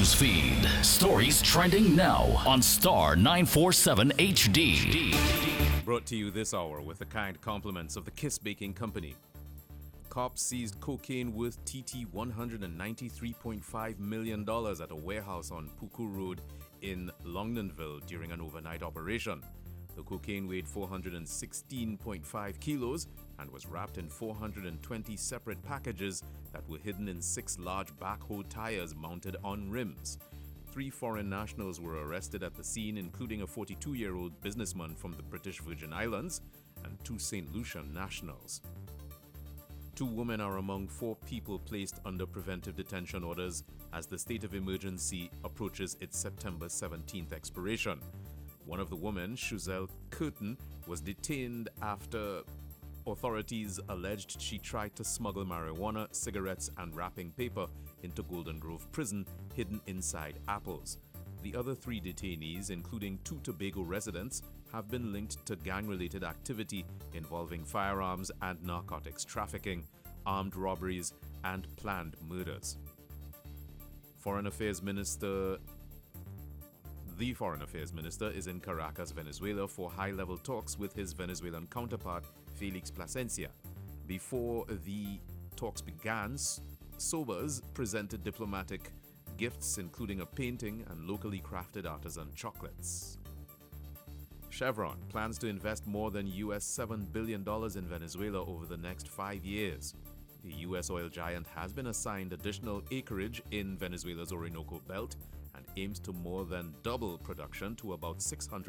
news feed. Stories trending now on Star 947 HD. Brought to you this hour with the kind compliments of the Kiss Baking Company. Cops seized cocaine worth TT $193.5 million at a warehouse on Puku Road in Longdenville during an overnight operation. The cocaine weighed 416.5 kilos and was wrapped in 420 separate packages that were hidden in 6 large backhoe tires mounted on rims. 3 foreign nationals were arrested at the scene, including a 42-year-old businessman from the British Virgin Islands and 2 St. Lucia nationals. 2 women are among 4 people placed under preventive detention orders as the state of emergency approaches its September 17th expiration. One of the women, Shuzel Curtin, was detained after authorities alleged she tried to smuggle marijuana, cigarettes, and wrapping paper into Golden Grove Prison hidden inside apples. The other 3 detainees, including 2 Tobago residents, have been linked to gang-related activity involving firearms and narcotics trafficking, armed robberies, and planned murders. The Foreign Affairs Minister is in Caracas, Venezuela for high-level talks with his Venezuelan counterpart, Felix Plasencia. Before the talks began, Sobers presented diplomatic gifts including a painting and locally crafted artisan chocolates. Chevron plans to invest more than US $7 billion in Venezuela over the next 5 years. The US oil giant has been assigned additional acreage in Venezuela's Orinoco Belt and aims to more than double production to about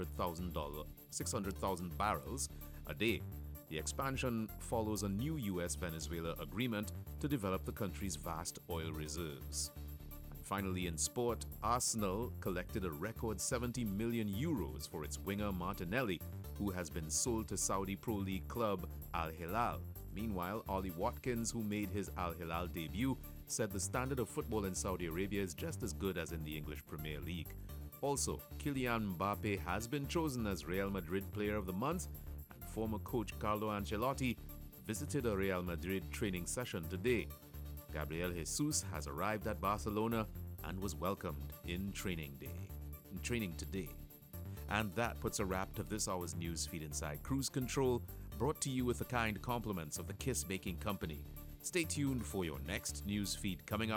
600,000 barrels a day. The expansion follows a new US-Venezuela agreement to develop the country's vast oil reserves. And finally, in sport, Arsenal collected a record 70 million euros for its winger Martinelli, who has been sold to Saudi Pro League club Al Hilal. Meanwhile, Ollie Watkins, who made his Al Hilal debut, said the standard of football in Saudi Arabia is just as good as in the English Premier League. Also, Kylian Mbappe has been chosen as Real Madrid Player of the Month, and former coach Carlo Ancelotti visited a Real Madrid training session today. Gabriel Jesus has arrived at Barcelona and was welcomed in training today. And that puts a wrap to this hour's news feed inside Cruise Control, brought to you with the kind compliments of the Kiss Baking Company. Stay tuned for your next news feed coming up.